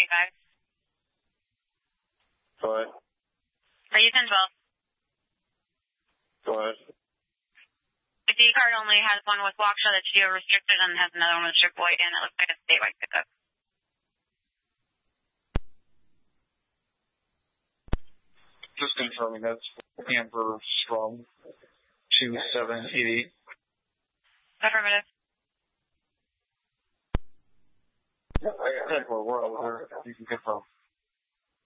Go ahead. Are you 1012? Go ahead. The D card only has one with Waukesha that's geo-restricted and has another one with Strip Void, and it looks like a statewide pickup. Just confirming that's Amber Strong 2788. Affirmative. Yeah, we're over there. You can confirm.